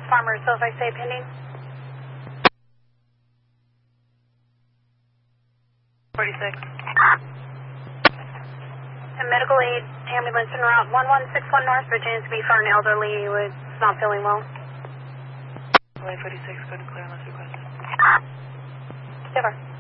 Farmer, so if I say pending. 46. A medical aid ambulance en route 1161 North Virginia to be for an elderly who is not feeling well. LA 46, go to clear unless requested. Never.